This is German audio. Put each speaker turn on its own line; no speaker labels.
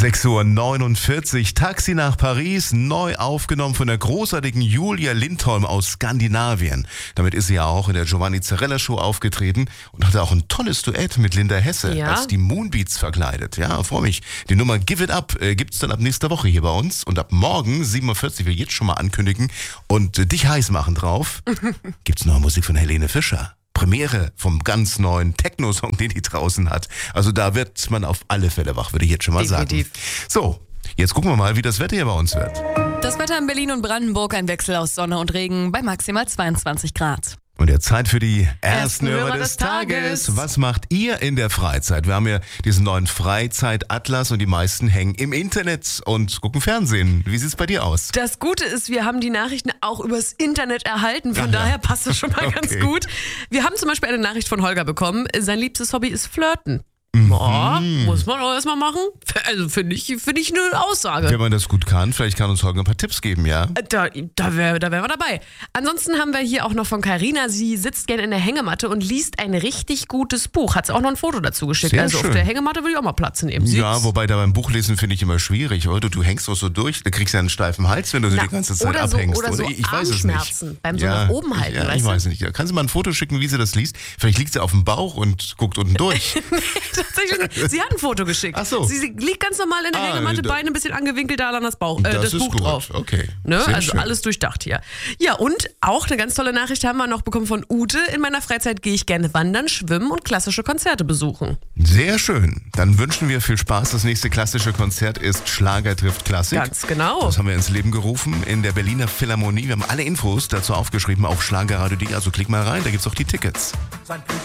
6:49 Uhr, Taxi nach Paris, neu aufgenommen von der großartigen Julia Lindholm aus Skandinavien. Damit ist sie ja auch in der Giovanni Zarella Show aufgetreten und hatte auch ein tolles Duett mit Linda Hesse, als die Moonbeats verkleidet. Ja, freue mich. Die Nummer Give It Up gibt's dann ab nächster Woche hier bei uns und ab morgen 7:40 Uhr, will ich jetzt schon mal ankündigen und dich heiß machen drauf, gibt's noch Musik von Helene Fischer. Premiere vom ganz neuen Techno-Song, den die draußen hat. Also da wird man auf alle Fälle wach, würde ich jetzt schon mal
Definitiv.
sagen. So, jetzt gucken wir mal, wie das Wetter hier bei uns wird.
Das Wetter in Berlin und Brandenburg, ein Wechsel aus Sonne und Regen bei maximal 22 Grad.
Und jetzt Zeit für die ersten
Hörer
Hörer
des
des Tages.
Tages.
Was macht ihr in der Freizeit? Wir haben ja diesen neuen Freizeitatlas und die meisten hängen im Internet und gucken Fernsehen. Wie sieht's bei dir aus?
Das Gute ist, wir haben die Nachrichten auch übers Internet erhalten, von
Ach ja.
daher passt das schon mal ganz
Okay.
gut. Wir haben zum Beispiel eine Nachricht von Holger bekommen, sein liebstes Hobby ist Flirten. Boah, muss man auch erstmal machen? Also finde ich eine Aussage.
Wenn man das gut kann, vielleicht kann uns Holger ein paar Tipps geben, ja?
Da wären wir dabei. Ansonsten haben wir hier auch noch von Carina. Sie sitzt gerne in der Hängematte und liest ein richtig gutes Buch. Hat sie auch noch ein Foto dazu geschickt.
Sehr
also
schön.
auf der Hängematte würde ich auch mal Platz nehmen. Sie
Ja, wobei da beim Buchlesen finde ich immer schwierig, oder? Du hängst doch so durch, da kriegst du ja einen steifen Hals, wenn du so die ganze Zeit
oder so,
abhängst.
oder so
Ich weiß es nicht.
Armschmerzen beim so nach oben halten,
Ja,
weißt
ich
du?
weiß nicht. Ja, kannst du mal ein Foto schicken, wie sie das liest? Vielleicht liegt sie auf dem Bauch und guckt unten durch.
Tatsächlich, sie hat ein Foto geschickt.
Ach so.
Sie liegt ganz normal in der Hängematte, Beine ein bisschen angewinkelt, da dann das Buch
Das ist gut.
drauf.
Okay.
Ne?
Sehr
Also
schön.
alles durchdacht hier. Ja, und auch eine ganz tolle Nachricht haben wir noch bekommen von Ute. In meiner Freizeit gehe ich gerne wandern, schwimmen und klassische Konzerte besuchen.
Sehr schön. Dann wünschen wir viel Spaß. Das nächste klassische Konzert ist Schlager trifft Klassik.
Ganz genau.
Das haben wir ins Leben gerufen in der Berliner Philharmonie. Wir haben alle Infos dazu aufgeschrieben auf schlagerradio.de. Also klick mal rein, da gibt's auch die Tickets.